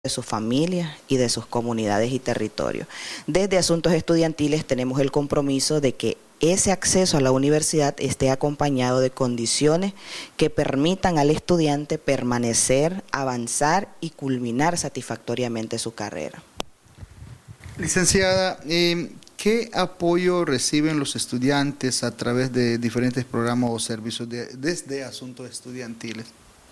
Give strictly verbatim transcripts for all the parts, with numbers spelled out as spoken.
de sus familias y de sus comunidades y territorios. Desde Asuntos Estudiantiles tenemos el compromiso de que ese acceso a la universidad esté acompañado de condiciones que permitan al estudiante permanecer, avanzar y culminar satisfactoriamente su carrera. Licenciada, eh, ¿qué apoyo reciben los estudiantes a través de diferentes programas o servicios de, desde Asuntos Estudiantiles?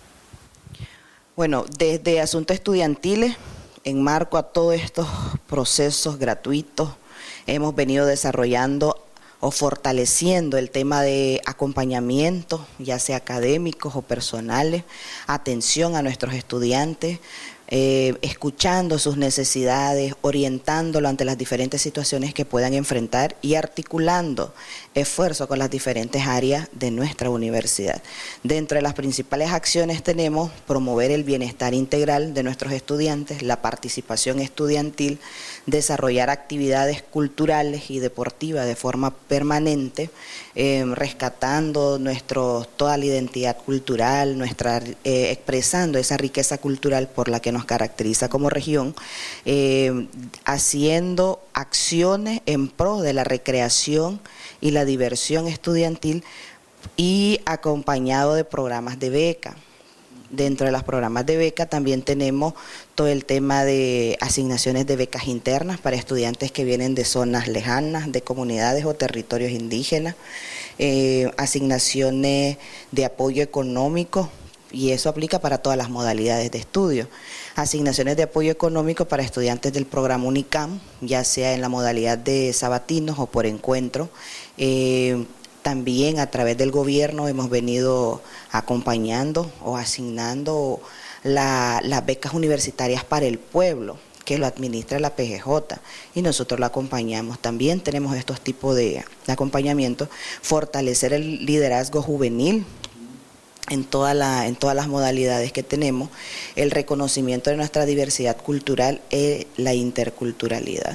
Bueno, desde Asuntos Estudiantiles, en marco a todos estos procesos gratuitos, hemos venido desarrollando o fortaleciendo el tema de acompañamiento, ya sea académicos o personales, atención a nuestros estudiantes, eh, escuchando sus necesidades, orientándolo ante las diferentes situaciones que puedan enfrentar y articulando esfuerzos con las diferentes áreas de nuestra universidad. Dentro de las principales acciones tenemos promover el bienestar integral de nuestros estudiantes, la participación estudiantil, desarrollar actividades culturales y deportivas de forma permanente, eh, rescatando nuestro, toda la identidad cultural, nuestra, eh, expresando esa riqueza cultural por la que nos caracteriza como región, eh, haciendo acciones en pro de la recreación y la diversión estudiantil y acompañado de programas de beca. Dentro de los programas de beca también tenemos todo el tema de asignaciones de becas internas para estudiantes que vienen de zonas lejanas, de comunidades o territorios indígenas, eh, asignaciones de apoyo económico, y eso aplica para todas las modalidades de estudio. Asignaciones de apoyo económico para estudiantes del programa UNICAM, ya sea en la modalidad de sabatinos o por encuentro. Eh, También a través del gobierno hemos venido acompañando o asignando la, las becas universitarias para el pueblo, que lo administra la P G J, y nosotros lo acompañamos. También tenemos estos tipos de, de acompañamiento, fortalecer el liderazgo juvenil en, toda la, en todas las modalidades que tenemos, el reconocimiento de nuestra diversidad cultural y la interculturalidad.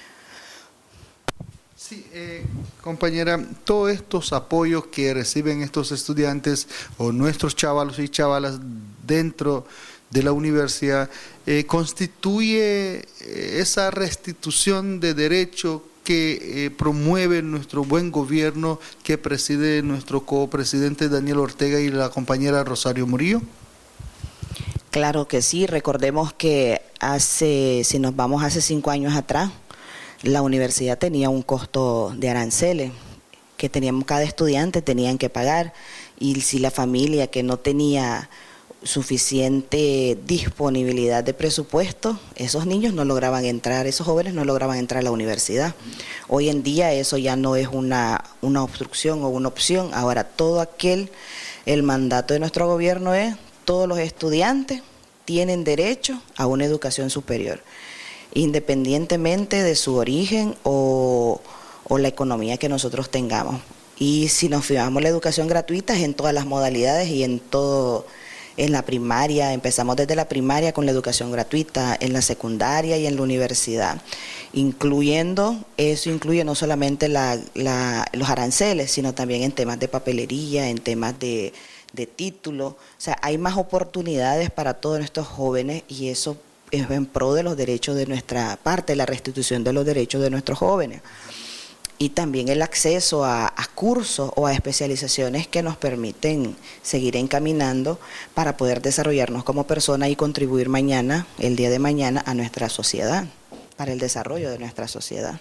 Sí, eh, compañera, todos estos apoyos que reciben estos estudiantes o nuestros chavalos y chavalas dentro de la universidad, eh, constituye esa restitución de derecho que eh, promueve nuestro buen gobierno que preside nuestro copresidente Daniel Ortega y la compañera Rosario Murillo. Claro que sí, recordemos que hace, si nos vamos hace cinco años atrás, la universidad tenía un costo de aranceles que teníamos, cada estudiante tenían que pagar, y si la familia que no tenía suficiente disponibilidad de presupuesto, esos niños no lograban entrar, esos jóvenes no lograban entrar a la universidad. Hoy en día eso ya no es una, una obstrucción o una opción. Ahora todo aquel, el mandato de nuestro gobierno es: todos los estudiantes tienen derecho a una educación superior, independientemente de su origen o, o la economía que nosotros tengamos. Y si nos fijamos, la educación gratuita es en todas las modalidades y en todo. En la primaria, empezamos desde la primaria con la educación gratuita, en la secundaria y en la universidad, incluyendo, eso incluye no solamente la, la, los aranceles, sino también en temas de papelería, en temas de, de títulos. O sea, hay más oportunidades para todos estos jóvenes, y eso es en pro de los derechos de nuestra parte, la restitución de los derechos de nuestros jóvenes. Y también el acceso a, a cursos o a especializaciones que nos permiten seguir encaminando para poder desarrollarnos como personas y contribuir mañana, el día de mañana, a nuestra sociedad, para el desarrollo de nuestra sociedad.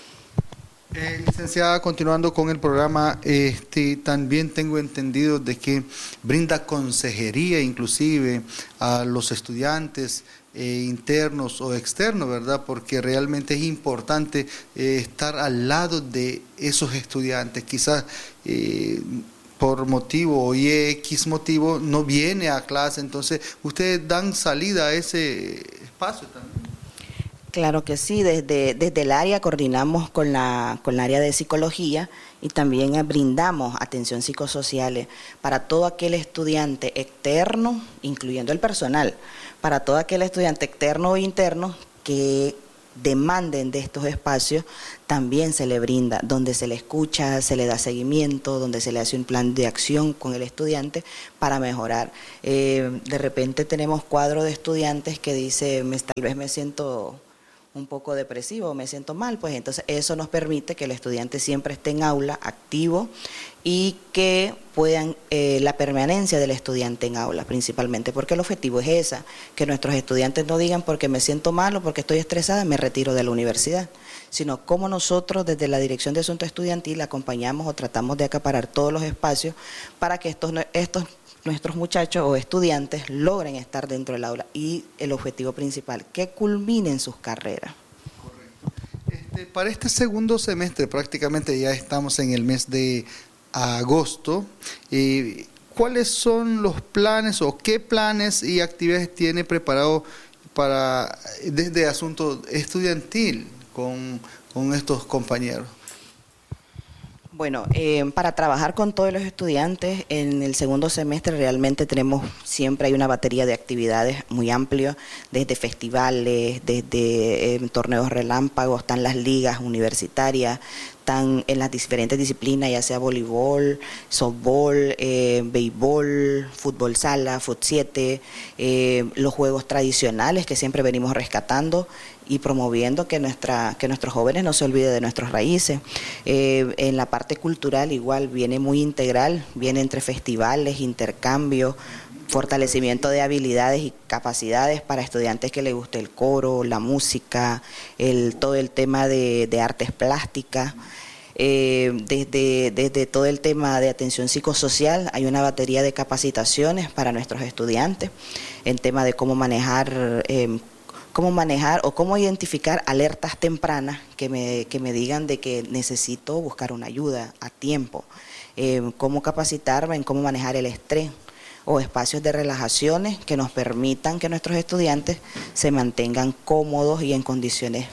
Eh, licenciada, continuando con el programa, este, también tengo entendido de que brinda consejería inclusive a los estudiantes eh, internos o externos, ¿verdad? Porque realmente es importante eh, estar al lado de esos estudiantes. Quizás eh, por motivo o X motivo no viene a clase, entonces ustedes dan salida a ese espacio también. Claro que sí, desde, desde el área coordinamos con la, con el área de psicología, y también brindamos atención psicosocial para todo aquel estudiante externo, incluyendo el personal, para todo aquel estudiante externo o interno que demanden de estos espacios, también se le brinda, donde se le escucha, se le da seguimiento, donde se le hace un plan de acción con el estudiante para mejorar. Eh, de repente tenemos cuadros de estudiantes que dice, me, tal vez me siento un poco depresivo, me siento mal, pues entonces eso nos permite que el estudiante siempre esté en aula, activo, y que puedan, eh, la permanencia del estudiante en aula principalmente, porque el objetivo es esa, que nuestros estudiantes no digan porque me siento mal o porque estoy estresada, me retiro de la universidad, sino cómo nosotros desde la Dirección de Asuntos Estudiantil acompañamos o tratamos de acaparar todos los espacios para que estos, estos nuestros muchachos o estudiantes logren estar dentro del aula y el objetivo principal, que culminen sus carreras. Correcto. Este, para este segundo semestre, prácticamente ya estamos en el mes de agosto, eh, ¿cuáles son los planes o qué planes y actividades tiene preparado para desde Asunto Estudiantil con, con estos compañeros? Bueno, eh, para trabajar con todos los estudiantes en el segundo semestre realmente tenemos, siempre hay una batería de actividades muy amplias, desde festivales, desde eh, torneos relámpagos, están las ligas universitarias, están en las diferentes disciplinas, ya sea voleibol, softball, eh, béisbol, fútbol sala, fut siete, eh, los juegos tradicionales que siempre venimos rescatando y promoviendo que nuestra que nuestros jóvenes no se olviden de nuestras raíces. Eh, en la parte cultural igual viene muy integral, viene entre festivales, intercambios, fortalecimiento de habilidades y capacidades para estudiantes que les guste el coro, la música, el todo el tema de, de artes plásticas. Eh, desde, desde todo el tema de atención psicosocial hay una batería de capacitaciones para nuestros estudiantes en tema de cómo manejar eh, cómo manejar o cómo identificar alertas tempranas que me, que me digan de que necesito buscar una ayuda a tiempo, eh, cómo capacitarme en cómo manejar el estrés o espacios de relajaciones que nos permitan que nuestros estudiantes se mantengan cómodos y en condiciones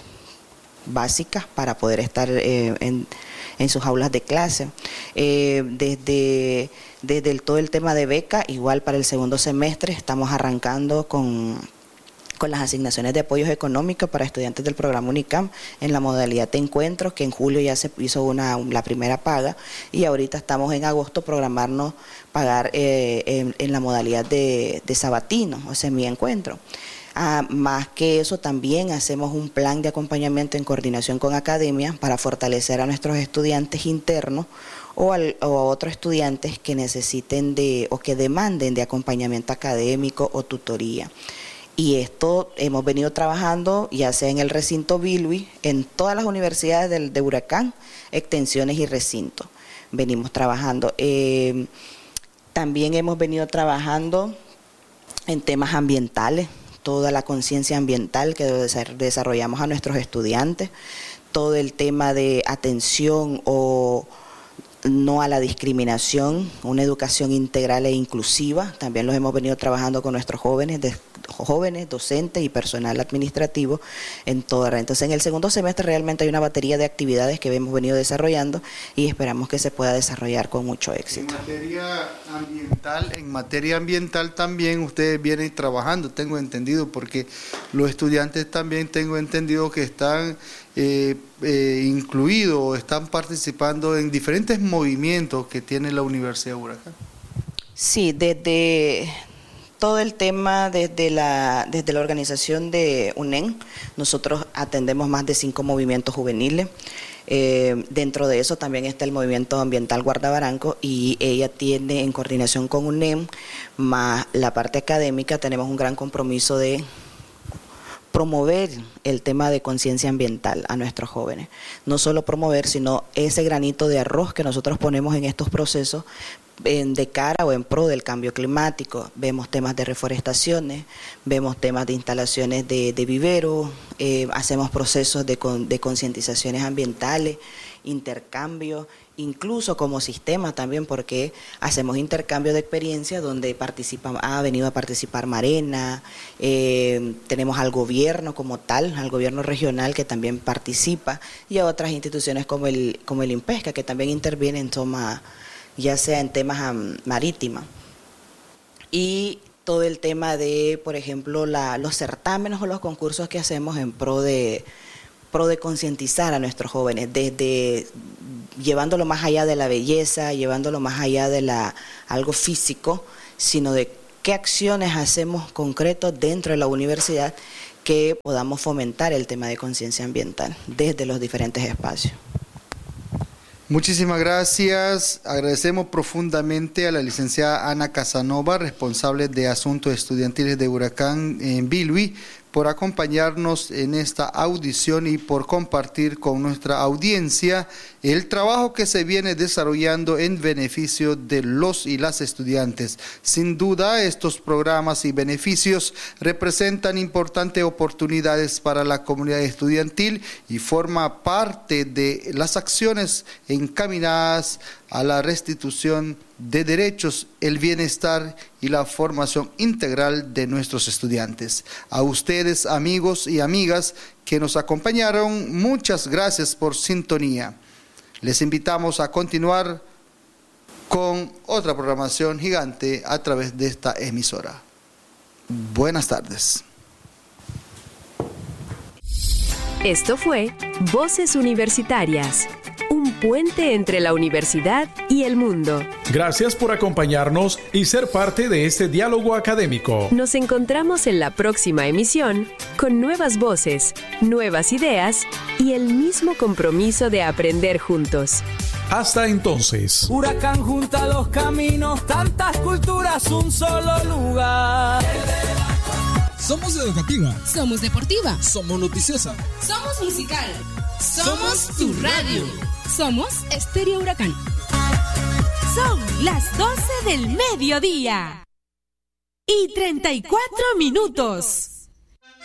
básicas para poder estar eh, en, en sus aulas de clase. Eh, desde, desde el, todo el tema de beca, igual para el segundo semestre estamos arrancando con... con las asignaciones de apoyos económicos para estudiantes del programa UNICAM en la modalidad de encuentros, que en julio ya se hizo una, la primera paga y ahorita estamos en agosto programarnos pagar eh, en, en la modalidad de, de sabatino o semi-encuentro. Ah, más que eso, también hacemos un plan de acompañamiento en coordinación con academia para fortalecer a nuestros estudiantes internos o, al, o a otros estudiantes que necesiten de o que demanden de acompañamiento académico o tutoría. Y esto hemos venido trabajando ya sea en el recinto Bilwi, en todas las universidades del, de Huracán, extensiones y recintos. Venimos trabajando. Eh, también hemos venido trabajando en temas ambientales, toda la conciencia ambiental que desarrollamos a nuestros estudiantes, todo el tema de atención o no a la discriminación, una educación integral e inclusiva, también los hemos venido trabajando con nuestros jóvenes, de, jóvenes, docentes y personal administrativo en toda. Entonces en el segundo semestre realmente hay una batería de actividades que hemos venido desarrollando y esperamos que se pueda desarrollar con mucho éxito. En materia ambiental, en materia ambiental también ustedes vienen trabajando, tengo entendido, porque los estudiantes también tengo entendido que están Eh, eh, incluido, están participando en diferentes movimientos que tiene la Universidad de Huracán. Sí, desde todo el tema, desde la, desde la organización de U N E M, nosotros atendemos más de cinco movimientos juveniles. Eh, dentro de eso también está el movimiento ambiental Guardabaranco y ella tiene en coordinación con U N E M, más la parte académica, tenemos un gran compromiso de promover el tema de conciencia ambiental a nuestros jóvenes. No solo promover, sino ese granito de arroz que nosotros ponemos en estos procesos en, de cara o en pro del cambio climático. Vemos temas de reforestaciones, vemos temas de instalaciones de, de viveros, eh, hacemos procesos de, con, de concientizaciones ambientales, intercambios, incluso como sistema también, porque hacemos intercambio de experiencia donde participa, ha venido a participar Marena, eh, tenemos al gobierno como tal, al gobierno regional que también participa y a otras instituciones como el, como el INPESCA que también interviene en toma, ya sea en temas um, marítimas. Y todo el tema de, por ejemplo, la, los certámenes o los concursos que hacemos en pro de pro de concientizar a nuestros jóvenes, desde llevándolo más allá de la belleza, llevándolo más allá de la algo físico, sino de qué acciones hacemos concretos dentro de la universidad que podamos fomentar el tema de conciencia ambiental desde los diferentes espacios. Muchísimas gracias. Agradecemos profundamente a la licenciada Ana Casanova, responsable de Asuntos Estudiantiles de Huracán en Bilwi, por acompañarnos en esta audición y por compartir con nuestra audiencia el trabajo que se viene desarrollando en beneficio de los y las estudiantes. Sin duda, estos programas y beneficios representan importantes oportunidades para la comunidad estudiantil y forma parte de las acciones encaminadas a la restitución de derechos, el bienestar y la formación integral de nuestros estudiantes. A ustedes, amigos y amigas que nos acompañaron, muchas gracias por sintonía. Les invitamos a continuar con otra programación gigante a través de esta emisora. Buenas tardes. Esto fue Voces Universitarias, un puente entre la universidad y el mundo. Gracias por acompañarnos y ser parte de este diálogo académico. Nos encontramos en la próxima emisión con nuevas voces, nuevas ideas y el mismo compromiso de aprender juntos. Hasta entonces. Huracán junta los caminos, tantas culturas, un solo lugar. Somos educativa. Somos deportiva. Somos noticiosa. Somos musical. Somos tu radio. Somos Estéreo Huracán. Son las doce del mediodía y treinta y cuatro minutos.